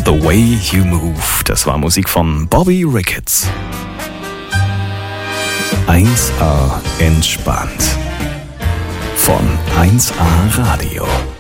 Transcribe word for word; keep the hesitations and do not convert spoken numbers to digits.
The Way You Move. Das war Musik von Bobby Ricketts. eins A entspannt. Von eins A Radio.